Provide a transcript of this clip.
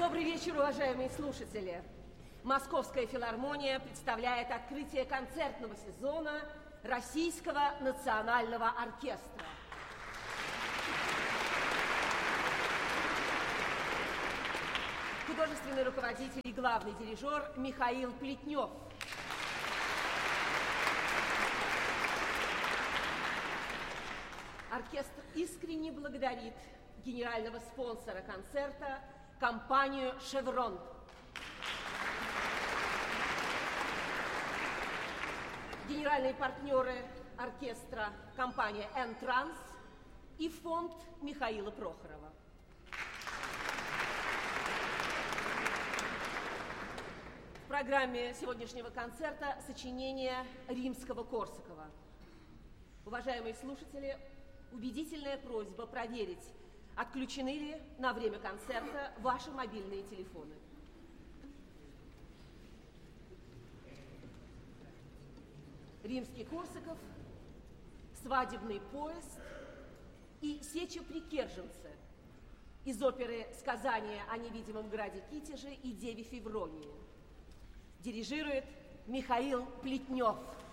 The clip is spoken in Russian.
Добрый вечер, уважаемые слушатели. Московская филармония представляет открытие концертного сезона Российского национального оркестра. Художественный руководитель и главный дирижер Михаил Плетнев. Оркестр искренне благодарит генерального спонсора концерта, компанию «Шеврон». Генеральные партнеры оркестра – компания «Энтранс» и фонд Михаила Прохорова. В программе сегодняшнего концерта сочинение Римского-Корсакова. Уважаемые слушатели, убедительная просьба проверить, отключены ли на время концерта ваши мобильные телефоны. Римский-Корсаков, свадебный поезд и сеча Прикерженцы из оперы «Сказание о невидимом граде Китеже и деве Февронии». Дирижирует Михаил Плетнев.